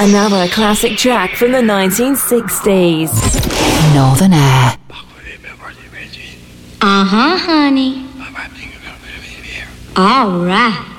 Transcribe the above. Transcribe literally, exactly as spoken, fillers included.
Another classic track from the nineteen sixties. Northern Air. Uh-huh, honey. All right.